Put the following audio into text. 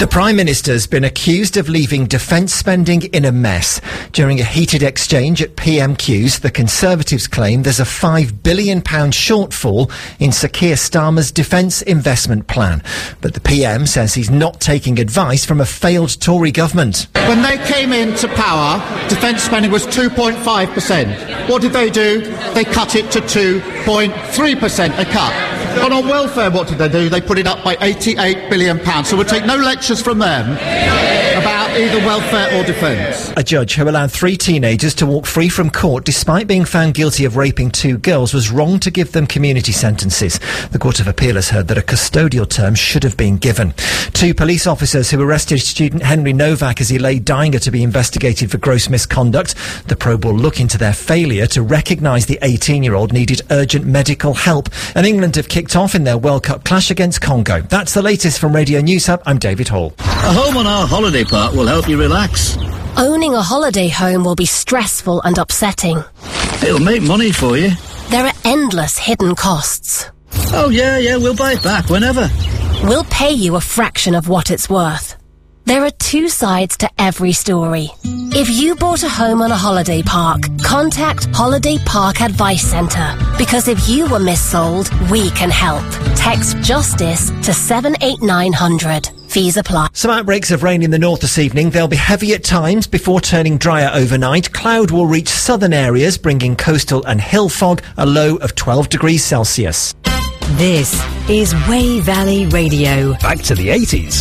The Prime Minister's been accused of leaving defence spending in a mess. During a heated exchange at PMQs, the Conservatives claim there's a £5 billion shortfall in Sir Keir Starmer's defence investment plan. But the PM says he's not taking advice from a failed Tory government. When they came into power, defence spending was 2.5%. What did they do? They cut it to 2.3% a cut. And on welfare, what did they do? They put it up by £88 billion. So we'll take no lectures from them about either welfare or defence. A judge who allowed 3 teenagers to walk free from court despite being found guilty of raping 2 girls was wrong to give them community sentences. The Court of Appeal has heard that a custodial term should have been given. 2 police officers who arrested student Henry Novak as he lay dying are to be investigated for gross misconduct. The probe will look into their failure to recognise the 18-year-old needed urgent medical help. And England have kicked off in their World Cup clash against Congo. That's the latest from Radio News Hub. I'm David Hall. A home on our holiday park will help you relax. Owning a holiday home will be stressful and upsetting. It'll make money for you. There are endless hidden costs. Oh, yeah, we'll buy it back whenever. We'll pay you a fraction of what it's worth. There are 2 sides to every story. If you bought a home on a holiday park, contact Holiday Park Advice Centre. Because if you were missold, we can help. Text JUSTICE to 78900. Fees apply. Some outbreaks of rain in the north this evening. They'll be heavy at times before turning drier overnight. Cloud will reach southern areas, bringing coastal and hill fog, a low of 12 degrees Celsius. This is Way Valley Radio. Back to the 80s.